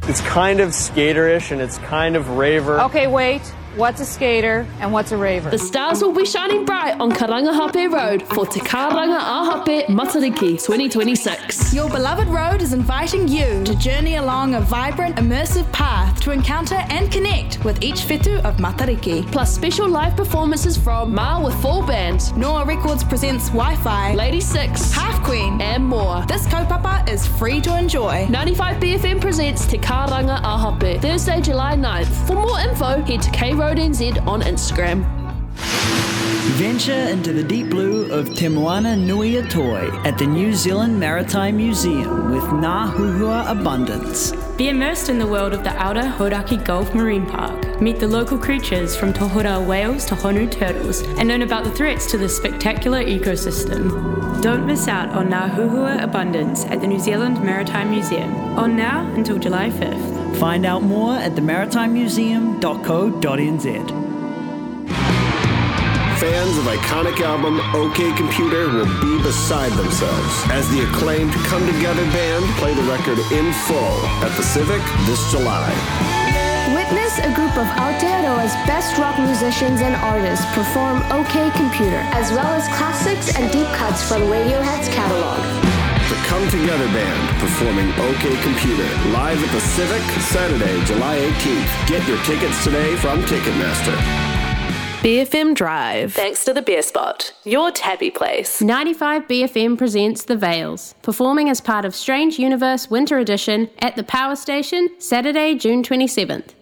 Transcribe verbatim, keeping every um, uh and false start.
it's kind of skaterish and it's kind of raver. Okay, wait. What's a skater and what's a raver? The stars will be shining bright on Karangahape Road for Te Karanga Ahape Matariki twenty twenty-six. Your beloved road is inviting you to journey along a vibrant, immersive path to encounter and connect with each whetū of Matariki. Plus special live performances from Ma with full band, Noah Records presents Wi-Fi, Lady Six, Half Queen, and more. This kaupapa is free to enjoy. ninety-five B F M presents Te Karanga Ahape, Thursday, July ninth. For more info, head to K Road N Z on Instagram. Venture into the deep blue of Te Moana Nui Atoi at the New Zealand Maritime Museum with Ngā Huhua Abundance. Be immersed in the world of the Outer Hauraki Gulf Marine Park. Meet the local creatures from tohura whales to honu turtles and learn about the threats to this spectacular ecosystem. Don't miss out on Ngā Huhua Abundance at the New Zealand Maritime Museum. On now until July fifth. Find out more at the maritime museum dot co dot n z. Fans of iconic album OK Computer will be beside themselves as the acclaimed Come Together band play the record in full at the Civic this July. Witness a group of Aotearoa's best rock musicians and artists perform OK Computer, as well as classics and deep cuts from Radiohead's catalog. The Come Together band performing OK Computer live at the Civic Saturday, July eighteenth. Get your tickets today from Ticketmaster. B F M Drive. Thanks to the Beer Spot, your tabby place. ninety-five B F M presents The Veils, performing as part of Strange Universe Winter Edition at the Power Station, Saturday, June twenty-seventh.